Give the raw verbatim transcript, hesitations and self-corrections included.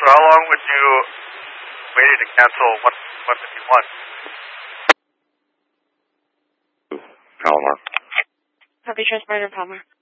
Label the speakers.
Speaker 1: how long would you wait to cancel one fifty-one?
Speaker 2: Palomar.
Speaker 3: Copy, transponder Palmer.